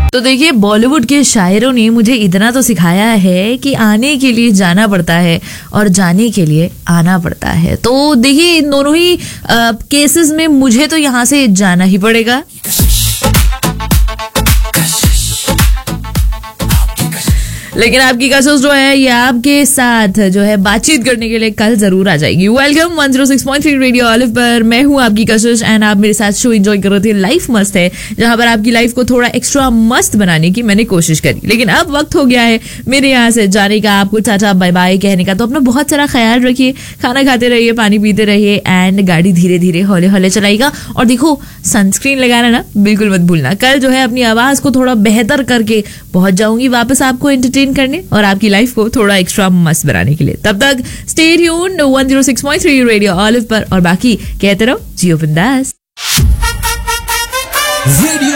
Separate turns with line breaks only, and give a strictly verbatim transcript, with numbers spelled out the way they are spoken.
तो देखिए, बॉलीवुड के शायरों ने मुझे इतना तो सिखाया है कि आने के लिए जाना पड़ता है और जाने के लिए आना पड़ता है। तो देखिए, इन दोनों ही केसेस में मुझे तो यहाँ से जाना ही पड़ेगा। लेकिन आपकी कशिश जो है ये आपके साथ जो है बातचीत करने के लिए कल जरूर आ जाएगी। Welcome one zero six point three radio olive पर, मैं हूं आपकी कशिश एंड आप मेरे साथ शो एंजॉय कर रहे थे। लाइफ मस्त है, जहां पर आपकी लाइफ को थोड़ा एक्स्ट्रा मस्त बनाने की मैंने कोशिश करी। लेकिन अब वक्त हो गया है मेरे यहाँ से जाने का, आपको टाटा बाय बाय कहने का। तो अपना बहुत सारा ख्याल रखिए, खाना खाते रहिए, पानी पीते रहिए एंड गाड़ी धीरे धीरे हौले हौले चलाइएगा। और देखो, सनस्क्रीन लगाना ना बिल्कुल मत भूलना। कल जो है अपनी आवाज को थोड़ा बेहतर करके पहुंच जाऊंगी वापस आपको एंटरटेन करने और आपकी लाइफ को थोड़ा एक्स्ट्रा मस्त बनाने के लिए। तब तक stay tuned one zero six point three radio olive पर, और बाकी कहते रहो जियो बिंदास।